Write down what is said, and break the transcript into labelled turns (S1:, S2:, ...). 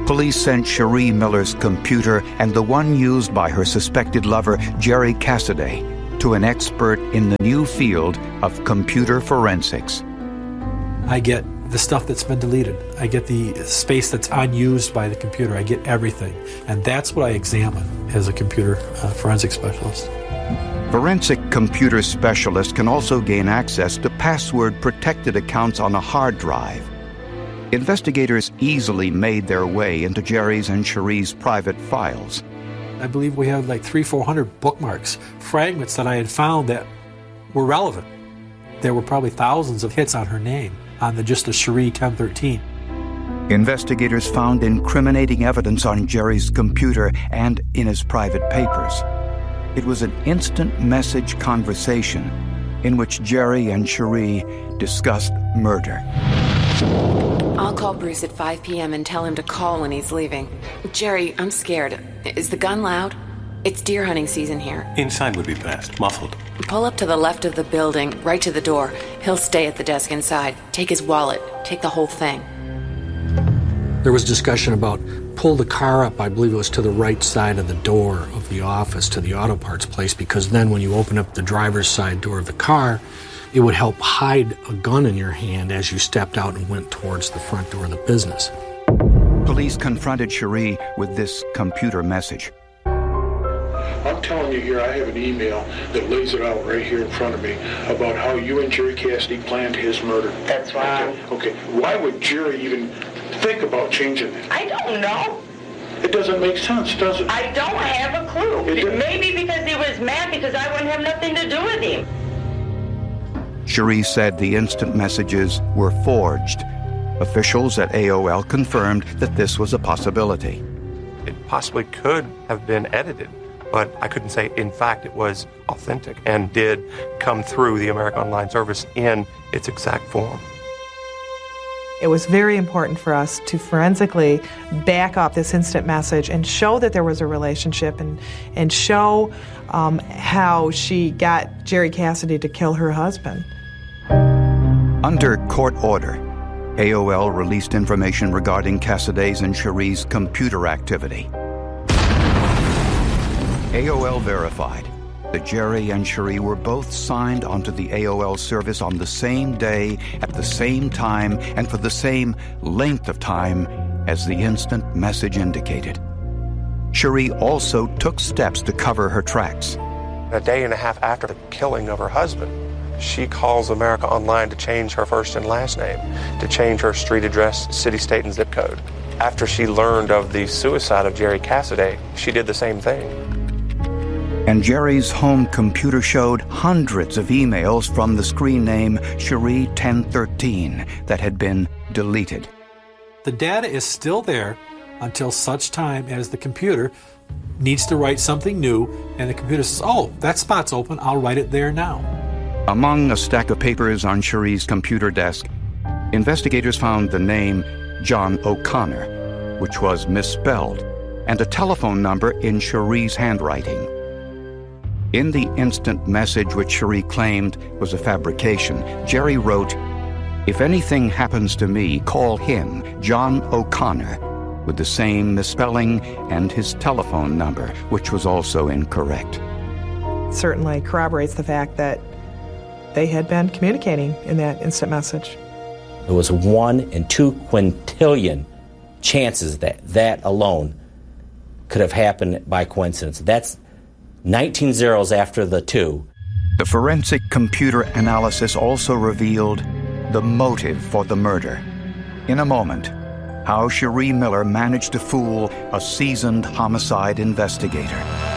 S1: Police sent Cherie Miller's computer and the one used by her suspected lover, Jerry Cassidy, to an expert in the new field of computer forensics.
S2: I get the stuff that's been deleted. I get the space that's unused by the computer. I get everything. And that's what I examine as a computer forensic specialist.
S1: Forensic computer specialists can also gain access to password-protected accounts on a hard drive. Investigators easily made their way into Jerry's and Cherie's private files.
S2: I believe we had like 300-400 bookmarks, fragments that I had found that were relevant. There were probably thousands of hits on her name, on just the Cherie 1013.
S1: Investigators found incriminating evidence on Jerry's computer and in his private papers. It was an instant message conversation in which Jerry and Cherie discussed murder.
S3: I'll call Bruce at 5 p.m. and tell him to call when he's leaving. Jerry, I'm scared. Is the gun loud? It's deer hunting season here.
S4: Inside would be best, muffled.
S3: Pull up to the left of the building, right to the door. He'll stay at the desk inside. Take his wallet. Take the whole thing.
S2: There was discussion about pull the car up, I believe it was to the right side of the door of the office, to the auto parts place, because then when you open up the driver's side door of the car, it would help hide a gun in your hand as you stepped out and went towards the front door of the business.
S1: Police confronted Cherie with this computer message.
S5: I'm telling you here, I have an email that lays it out right here in front of me about how you and Jerry Cassidy planned his murder.
S6: That's right.
S5: Okay. Why would Jerry even think about changing that?
S6: I don't know.
S5: It doesn't make sense, does it?
S6: I don't have a clue. Maybe because he was mad because I wouldn't have nothing to do with him.
S1: Cherie said the instant messages were forged. Officials at AOL confirmed that this was a possibility.
S4: It possibly could have been edited, but I couldn't say, in fact, it was authentic and did come through the American Online Service in its exact form.
S7: It was very important for us to forensically back up this instant message and show that there was a relationship and show how she got Jerry Cassidy to kill her husband.
S1: Under court order, AOL released information regarding Cassidy's and Cherie's computer activity. AOL verified that Jerry and Cherie were both signed onto the AOL service on the same day, at the same time, and for the same length of time as the instant message indicated. Cherie also took steps to cover her tracks.
S4: A day and a half after the killing of her husband, she calls America Online to change her first and last name, to change her street address, city, state, and zip code. After she learned of the suicide of Jerry Cassidy, she did the same thing.
S1: And Jerry's home computer showed hundreds of emails from the screen name Cherie 1013 that had been deleted.
S2: The data is still there until such time as the computer needs to write something new, and the computer says, oh, that spot's open, I'll write it there now.
S1: Among a stack of papers on Cherie's computer desk, investigators found the name John O'Connor, which was misspelled, and a telephone number in Cherie's handwriting. In the instant message which Cherie claimed was a fabrication, Jerry wrote, "If anything happens to me, call him, John O'Connor," with the same misspelling and his telephone number, which was also incorrect.
S7: Certainly corroborates the fact that they had been communicating in that instant message.
S8: There was 1 in 2 quintillion chances that alone could have happened by coincidence. That's 19 zeros after the 2.
S1: The forensic computer analysis also revealed the motive for the murder. In a moment, how Cherie Miller managed to fool a seasoned homicide investigator.